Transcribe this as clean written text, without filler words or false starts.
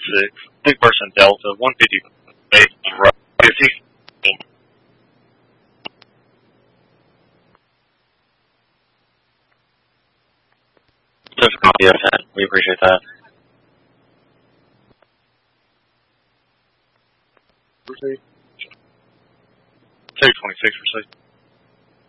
Big person Delta, 150 base right. If he just copy us, we appreciate that. 226 received.